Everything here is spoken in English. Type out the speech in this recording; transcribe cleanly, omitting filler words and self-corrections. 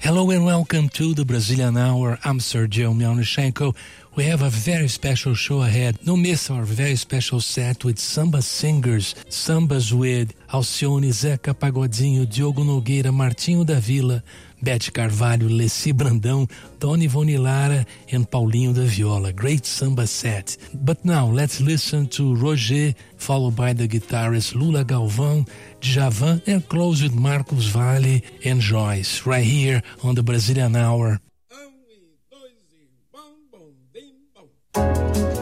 Hello and welcome to the Brazilian Hour. I'm Sergio Melnichenko. We have a very special show ahead. Don't miss our very special set with samba singers. Sambas with Alcione, Zeca Pagodinho, Diogo Nogueira, Martinho da Vila, Bete Carvalho, Leci Brandão, Dona Ivone Lara, and Paulinho da Viola. Great samba set. But now, let's listen to Roger, followed by the guitarist Lula Galvão, Djavan, and close with Marcos Valle and Joyce, right here on the Brazilian Hour.